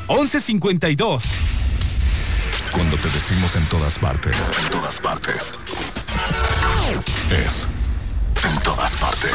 1152. Cuando te decimos en todas partes, es en todas partes.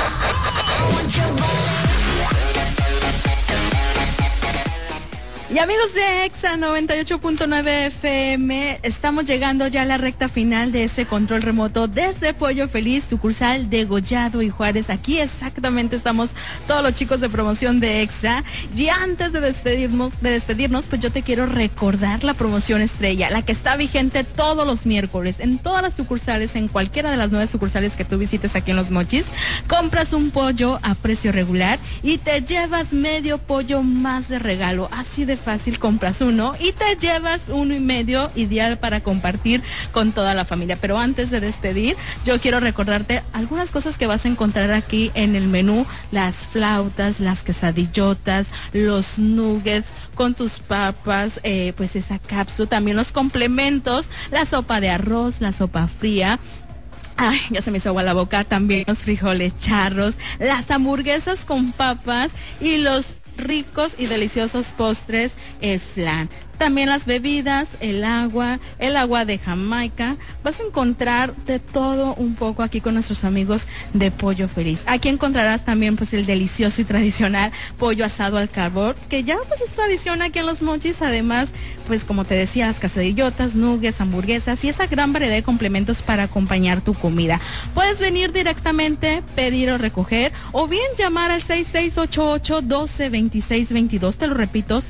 Y amigos de Exa 98.9 FM, estamos llegando ya a la recta final de ese control remoto desde Pollo Feliz, sucursal de Gollado y Juárez. Aquí exactamente estamos todos los chicos de promoción de Exa. Y antes de despedirnos, pues yo te quiero recordar la promoción estrella, la que está vigente todos los miércoles en todas las sucursales, en cualquiera de las 9 sucursales que tú visites aquí en Los Mochis. Compras un pollo a precio regular y te llevas medio pollo más de regalo. Así de fácil, compras uno y te llevas 1.5, ideal para compartir con toda la familia. Pero antes de despedir, yo quiero recordarte algunas cosas que vas a encontrar aquí en el menú: las flautas, las quesadillotas, los nuggets con tus papas, pues esa cápsula, también los complementos, la sopa de arroz, la sopa fría. Ay, ya se me hizo agua la boca. También los frijoles charros, las hamburguesas con papas y los ricos y deliciosos postres, el flan. También las bebidas, el agua de Jamaica. Vas a encontrar de todo un poco aquí con nuestros amigos de Pollo Feliz. Aquí encontrarás también pues el delicioso y tradicional pollo asado al carbón, que ya pues es tradición aquí en Los Mochis. Además, pues como te decía, las quesadillotas, nuggets, hamburguesas y esa gran variedad de complementos para acompañar tu comida. Puedes venir directamente, pedir o recoger, o bien llamar al 6688-122622. Te lo repito,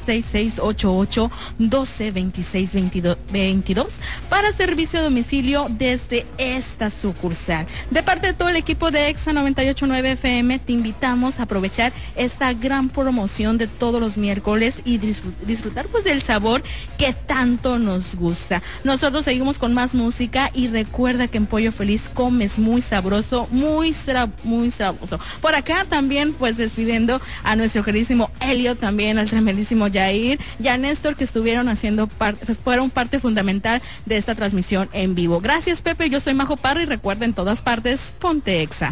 6688-122622 para servicio a domicilio desde esta sucursal. De parte de todo el equipo de Exa 98.9 FM, te invitamos a aprovechar esta gran promoción de todos los miércoles y disfrutar pues del sabor que tanto nos gusta. Nosotros seguimos con más música y recuerda que en Pollo Feliz comes muy sabroso, muy sabroso. Por acá también pues despidiendo a nuestro queridísimo Elio, también al tremendísimo Jair y a Néstor, que fueron parte fundamental de esta transmisión en vivo. Gracias, Pepe. Yo soy Majo Parra y recuerda, en todas partes, ponte Exa.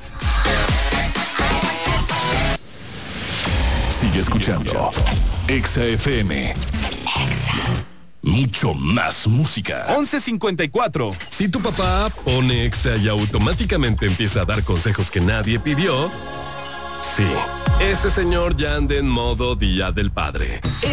Sigue escuchando Exa FM. Mucho más música. 1154. Si tu papá pone Exa y automáticamente empieza a dar consejos que nadie pidió, sí, ese señor ya anda en modo Día del Padre.